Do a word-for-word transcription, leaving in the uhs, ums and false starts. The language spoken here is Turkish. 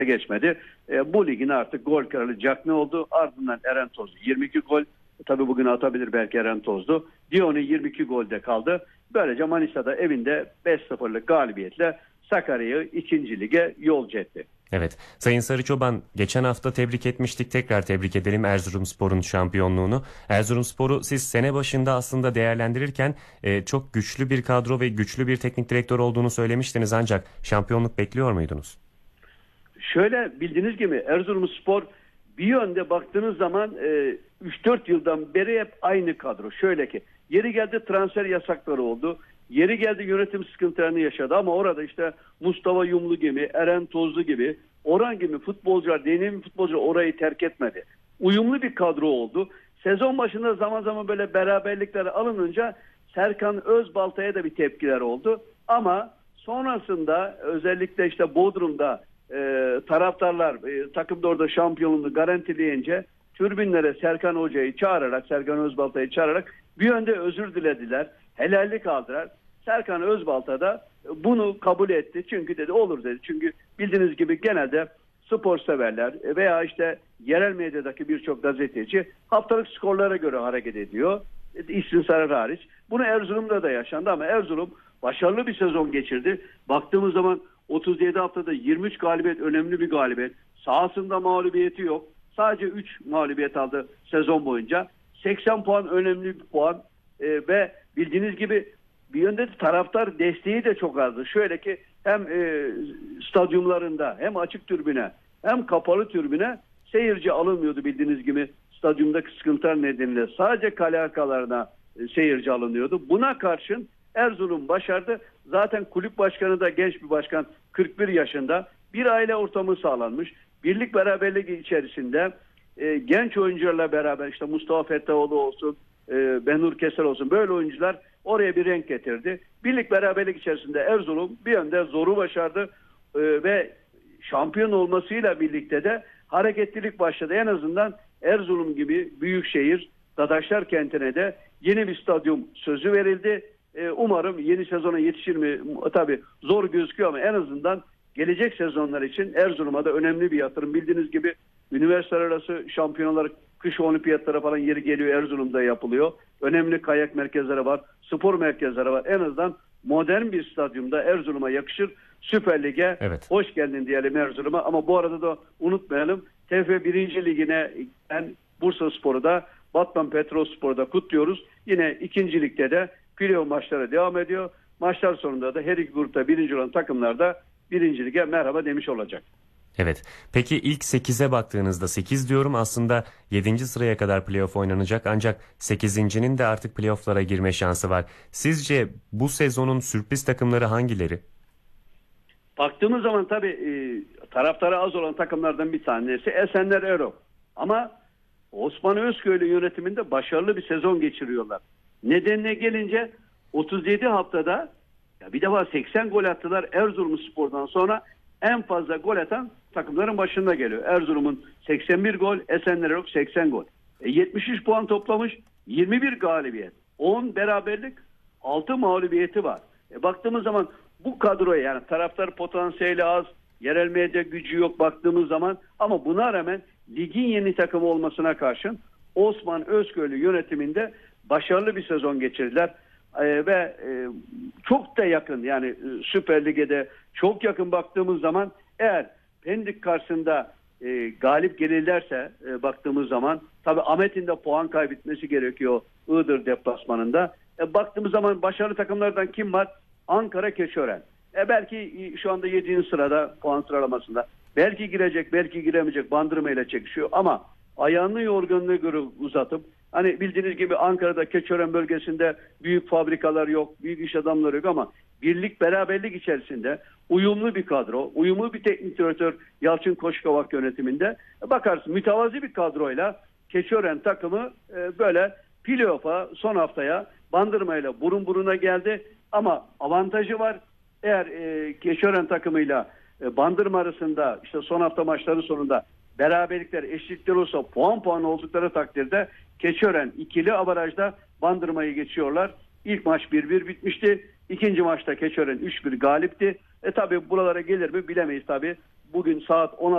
geçmedi. E, bu ligin artık gol kralı Cagney oldu. Ardından Eren Tozlu yirmi iki gol. Tabii bugün atabilir belki Eren Tozlu. Dioni yirmi iki golde kaldı. Böylece Manisa'da evinde beş sıfırlık galibiyetle Sakarya'yı ikinci lige yolcu etti. Evet. Sayın Sarıçoban, geçen hafta tebrik etmiştik. Tekrar tebrik edelim Erzurumspor'un şampiyonluğunu. Erzurumspor'u siz sene başında aslında değerlendirirken e, çok güçlü bir kadro ve güçlü bir teknik direktör olduğunu söylemiştiniz, ancak şampiyonluk bekliyor muydunuz? Şöyle, bildiğiniz gibi Erzurumspor bir yönde baktığınız zaman e, üç dört yıldan beri hep aynı kadro. Şöyle ki, yeri geldi transfer yasakları oldu. Yeri geldi yönetim sıkıntılarını yaşadı ama orada işte Mustafa Yumlu gibi, Eren Tozlu gibi, Orhan gibi futbolcular, deneyimli futbolcular orayı terk etmedi. Uyumlu bir kadro oldu. Sezon başında zaman zaman böyle beraberlikler alınınca Serkan Özbalta'ya da bir tepkiler oldu. Ama sonrasında özellikle işte Bodrum'da e, taraftarlar e, takımda orada şampiyonluğunu garantileyince tribünlere Serkan Hoca'yı çağırarak, Serkan Özbalta'yı çağırarak bir yönde özür dilediler. Helallik aldılar. Serkan Özbalta da bunu kabul etti. Çünkü dedi olur dedi. Çünkü bildiğiniz gibi genelde spor severler veya işte yerel medyadaki birçok gazeteci haftalık skorlara göre hareket ediyor. İsmin Sarar hariç. Bunu Erzurum'da da yaşandı ama Erzurum başarılı bir sezon geçirdi. Baktığımız zaman otuz yedi haftada yirmi üç galibiyet, önemli bir galibiyet. Sahasında mağlubiyeti yok. Sadece üç mağlubiyet aldı sezon boyunca. seksen puan önemli bir puan ee, ve bildiğiniz gibi bir yönde de taraftar desteği de çok azdı. Şöyle ki hem e, stadyumlarında hem açık tribüne hem kapalı tribüne seyirci alınmıyordu bildiğiniz gibi. Stadyumdaki sıkıntılar nedeniyle sadece kale arkalarına e, seyirci alınıyordu. Buna karşın Erzurum başardı. Zaten kulüp başkanı da genç bir başkan, kırk bir yaşında. Bir aile ortamı sağlanmış. Birlik beraberlik içerisinde e, genç oyuncularla beraber işte Mustafa Fettahoğlu olsun, e, Benur Keser olsun, böyle oyuncular oraya bir renk getirdi. Birlik beraberlik içerisinde Erzurum bir yönde zoru başardı e, ve şampiyon olmasıyla birlikte de hareketlilik başladı. En azından Erzurum gibi büyük şehir, Dadaşlar kentine de yeni bir stadyum sözü verildi. E, umarım yeni sezona yetişir mi? Tabii zor gözüküyor ama en azından gelecek sezonlar için Erzurum'a da önemli bir yatırım. Bildiğiniz gibi üniversiteler arası şampiyonalar, kış olimpiyatları falan yeri geliyor, Erzurum'da yapılıyor. Önemli kayak merkezleri var, spor merkezleri var. En azından modern bir stadyumda Erzurum'a yakışır. Süper Lig'e evet. Hoş geldin diyelim Erzurum'a. Ama bu arada da unutmayalım, T F F birinci Ligi'ne ben Bursaspor'u da Batman Petrolspor'u da kutluyoruz. Yine ikinci Lig'de de playoff maçları devam ediyor. Maçlar sonunda da her iki grupta birinci olan takımlar da birinci Lig'e merhaba demiş olacak. Evet. Peki ilk sekize baktığınızda, sekiz diyorum aslında yedinci sıraya kadar playoff oynanacak, ancak sekizincinin de artık playofflara girme şansı var. Sizce bu sezonun sürpriz takımları hangileri? Baktığımız zaman tabii e, taraftarı az olan takımlardan bir tanesi Esenler Erol. Ama Osman Özköylü yönetiminde başarılı bir sezon geçiriyorlar. Nedenine gelince otuz yedi haftada ya bir defa seksen gol attılar. Erzurumspor'dan sonra en fazla gol atan takımların başında geliyor. Erzurum'un seksen bir gol, Esenler Erol seksen gol. E, yetmiş üç puan toplamış, yirmi bir galibiyet, on beraberlik, altı mağlubiyeti var. E, baktığımız zaman bu kadroya, yani taraftar potansiyeli az, yerel medya gücü yok baktığımız zaman, ama buna rağmen ligin yeni takımı olmasına karşın Osman Özköylü yönetiminde başarılı bir sezon geçirdiler. Ee, ve e, çok da yakın, yani e, Süper Lig'e de çok yakın baktığımız zaman, eğer Pendik karşısında e, galip gelirlerse e, baktığımız zaman tabii Ahmet'in de puan kaybetmesi gerekiyor Iğdır deplasmanında. E, baktığımız zaman başarılı takımlardan kim var? Ankara Keçiören. E, belki şu anda yedinci sırada puan sıralamasında. Belki girecek, belki giremeyecek, Bandırma ile çekişiyor ama ayağını yorgunluğu göre uzatıp, hani bildiğiniz gibi Ankara'da Keçiören bölgesinde büyük fabrikalar yok, büyük iş adamları yok ama birlik beraberlik içerisinde uyumlu bir kadro, uyumlu bir teknik direktör Yalçın Koşkavak yönetiminde bakarsın mütevazi bir kadroyla Keçiören takımı e, böyle playoff'a, son haftaya Bandırma ile burun buruna geldi ama avantajı var. Eğer e, Keçiören takımıyla e, Bandırma arasında işte son hafta maçları sonunda beraberlikler, eşitlikler olsa, puan puan oldukları takdirde Keçiören ikili avarajda Bandırma'yı geçiyorlar. İlk maç bir bir bitmişti. İkinci maçta Keçiören üç bir galipti. E tabi buralara gelir mi bilemeyiz tabi. Bugün saat on